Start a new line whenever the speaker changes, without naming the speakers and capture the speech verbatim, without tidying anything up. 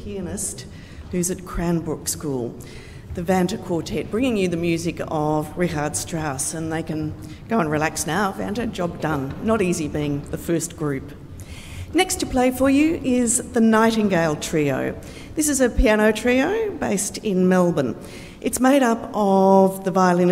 pianist who's at Cranbrook School, the Vanta Quartet, bringing you the music of Richard Strauss. And they can go and relax now. Vanta, job done. Not easy being the first group. Next to play for you is the Nightingale Trio. This is a piano trio based in Melbourne. It's made up of the violinist